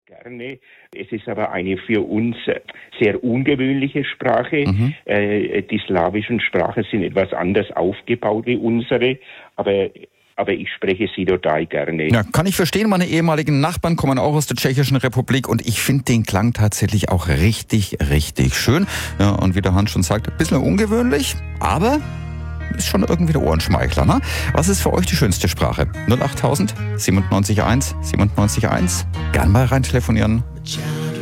Gerne. Es ist aber eine für uns sehr ungewöhnliche Sprache. Die slawischen Sprachen sind etwas anders aufgebaut wie unsere, aber ich spreche sie total gerne. Ja, kann ich verstehen. Meine ehemaligen Nachbarn kommen auch aus der Tschechischen Republik und ich finde den Klang tatsächlich auch richtig, richtig schön. Ja, und wie der Hans schon sagt, ein bisschen ungewöhnlich, aber ist schon irgendwie der Ohrenschmeichler, ne? Was ist für euch die schönste Sprache? 08000 97 1 97 1. Gern mal rein telefonieren.